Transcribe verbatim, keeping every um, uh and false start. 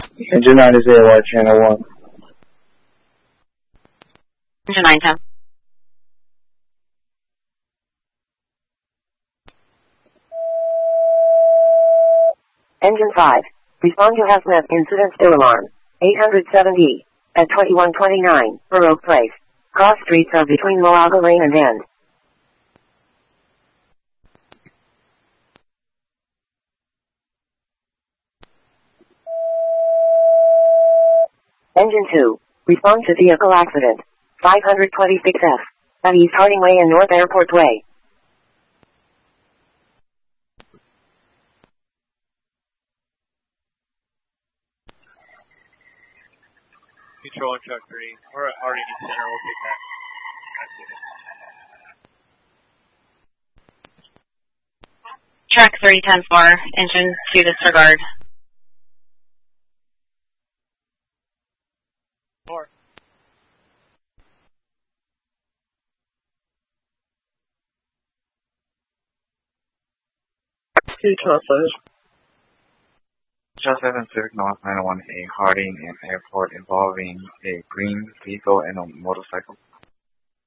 Engine nine is A Y, channel one. Engine nine ten. Engine five. Respond to hazmat incident still alarm. eight hundred seventy. At twenty-one twenty-nine, Baroque Place. Cross streets are between Moraga Lane and End. Engine two. Respond to vehicle accident. five hundred twenty-six F. At East Harding Way and North Airport Way. Control on truck three. We're at Harding Center. We'll take that. Track three, ten four, engine two disregard. Four. Two transfers. Just seven Civic North nine oh one A Harding and Airport involving a green vehicle and a motorcycle.